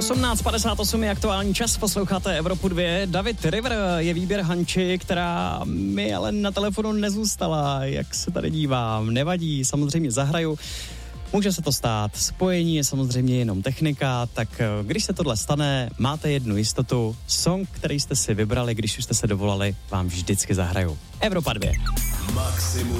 18:58 je aktuální čas, posloucháte Evropu 2. David River je výběr Hanči, která mi ale na telefonu nezůstala, jak se tady dívám. Nevadí, samozřejmě zahraju. Může se to stát, spojení je samozřejmě jenom technika, tak když se tohle stane, máte jednu jistotu, song, který jste si vybrali, když už jste se dovolali, vám vždycky zahraju. Evropa 2. Maximum